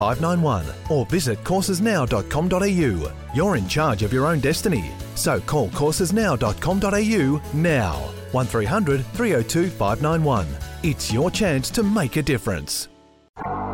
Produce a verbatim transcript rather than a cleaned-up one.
five nine one or visit courses now dot com dot a u. You're in charge of your own destiny, so call courses now dot com dot a u now. one three hundred, three oh two, five nine one. It's your chance to make a difference.